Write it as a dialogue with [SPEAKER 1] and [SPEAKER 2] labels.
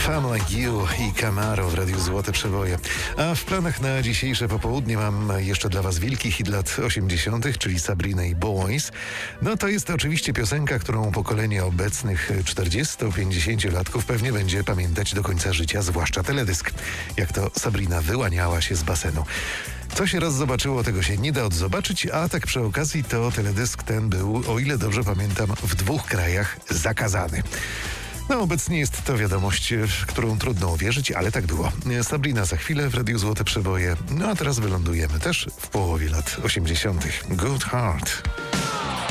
[SPEAKER 1] Fun Like You i Camaro w Radiu Złote Przeboje. A w planach na dzisiejsze popołudnie mam jeszcze dla Was wielki hit lat 80., czyli Sabrina i Boys. No to jest oczywiście piosenka, którą pokolenie obecnych 40-50-latków pewnie będzie pamiętać do końca życia, zwłaszcza teledysk. Jak to Sabrina wyłaniała się z basenu. Co się raz zobaczyło, tego się nie da odzobaczyć, a tak przy okazji to teledysk ten był, o ile dobrze pamiętam, w 2 krajach zakazany. No obecnie jest to wiadomość, w którą trudno uwierzyć, ale tak było. Sabrina za chwilę w Radiu Złote Przeboje, no a teraz wylądujemy też w połowie lat 80. Good Heart.